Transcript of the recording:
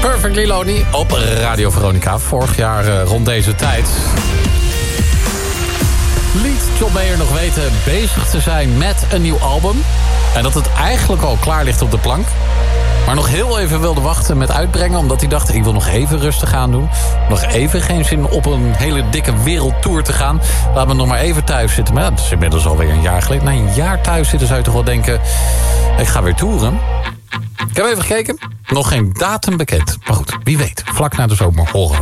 Perfectly Lonely op Radio Veronica. Vorig jaar rond deze tijd liet John Mayer nog weten bezig te zijn met een nieuw album. En dat het eigenlijk al klaar ligt op de plank. Maar nog heel even wilde wachten met uitbrengen. Omdat hij dacht, ik wil nog even rustig aan doen. Nog even geen zin op een hele dikke wereldtour te gaan. Laat me nog maar even thuis zitten. Maar ja, dat is inmiddels alweer een jaar geleden. Na een jaar thuis zitten zou je toch wel denken, ik ga weer toeren. Ik heb even gekeken. Nog geen datum bekend. Maar goed, wie weet. Vlak na de zomer horen we.